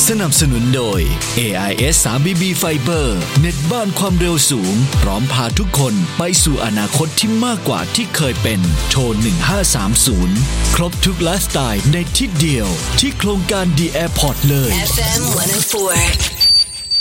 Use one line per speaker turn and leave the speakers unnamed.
สนับสนุนโดย AIS 3BB Fiber เน็ตบ้านความเร็วสูงพร้อมพาทุกคนไปสู่อนาคตที่มากกว่าที่เคยเป็นโทร1530ครบทุกไลฟ์สไตล์ในที่เดียวที่โครงการ The Airport เลย
FM 104